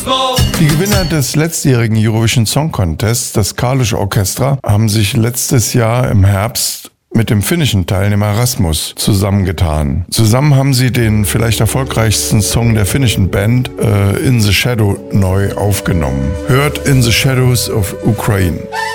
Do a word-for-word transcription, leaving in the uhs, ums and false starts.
Die Gewinner des letztjährigen Eurovision Song Contests, das Kalush Orchestra, haben sich letztes Jahr im Herbst mit dem finnischen Teilnehmer Rasmus zusammengetan. Zusammen haben sie den vielleicht erfolgreichsten Song der finnischen Band äh, In the Shadow neu aufgenommen. Hört In the Shadows of Ukraine.